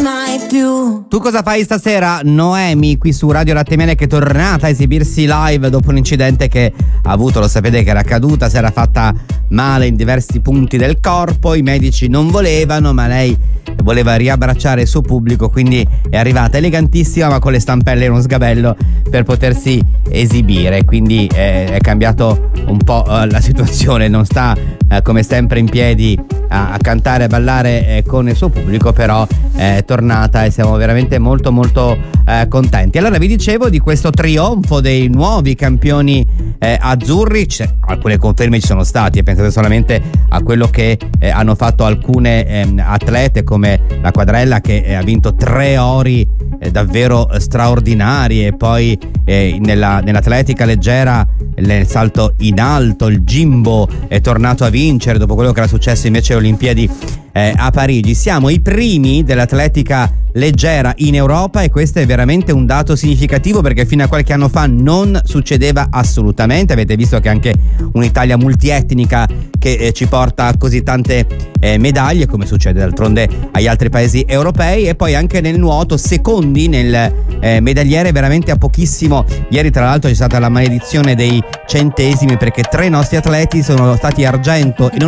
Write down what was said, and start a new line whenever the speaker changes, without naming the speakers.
mai più.
Tu cosa fai stasera? Noemi qui su Radio Latte Miele, che è tornata a esibirsi live dopo un incidente che ha avuto, lo sapete che era caduta, si era fatta male in diversi punti del corpo, i medici non volevano, ma lei voleva riabbracciare il suo pubblico, quindi è arrivata elegantissima ma con le stampelle e uno sgabello per potersi esibire, quindi è cambiato un po' la situazione, non sta come sempre in piedi a cantare e ballare con il suo pubblico, però è tornata e siamo veramente molto molto contenti. Allora vi dicevo di questo trionfo dei nuovi campioni azzurri, alcune conferme ci sono stati, pensate solamente a quello che hanno fatto alcune atlete come la Quadrella, che ha vinto 3 ori davvero straordinari, e poi nell'atletica leggera, nel salto in alto, il Jimbo è tornato a vincere dopo quello che era successo invece alle Olimpiadi a Parigi. Siamo i primi dell'atletica leggera in Europa e questo è veramente un dato significativo, perché fino a qualche anno fa non succedeva assolutamente. Avete visto che anche un'Italia multietnica che ci porta così tante medaglie, come succede d'altronde agli altri paesi europei. E poi anche nel nuoto, secondi nel medagliere, veramente a pochissimo. Ieri tra l'altro c'è stata la maledizione dei centesimi, perché 3 nostri atleti sono stati argento e non